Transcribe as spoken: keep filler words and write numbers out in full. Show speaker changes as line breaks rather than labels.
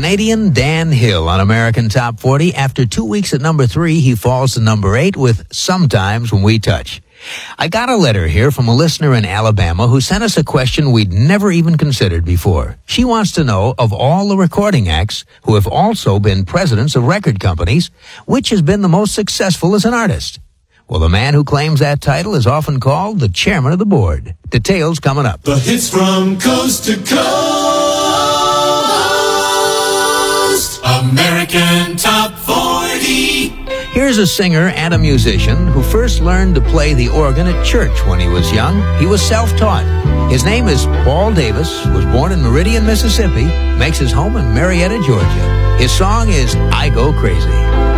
Canadian Dan Hill on American Top forty. After two weeks at number three, he falls to number eight with Sometimes When We Touch. I got a letter here from a listener in Alabama who sent us a question we'd never even considered before. She wants to know, of all the recording acts who have also been presidents of record companies, which has been the most successful as an artist? Well, the man who claims that title is often called the chairman of the board. Details coming up.
The hits from coast to coast. American Top forty.
Here's a singer and a musician who first learned to play the organ at church when he was young. He was self-taught. His name is Paul Davis, was born in Meridian, Mississippi, makes his home in Marietta, Georgia. His song is I Go Crazy.